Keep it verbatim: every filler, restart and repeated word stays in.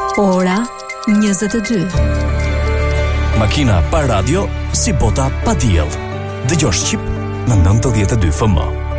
Ora njëzet e dy. Makina pa radio si bota pa diell. Dëgjosh Shqip në nëntëdhjetë e dy F M.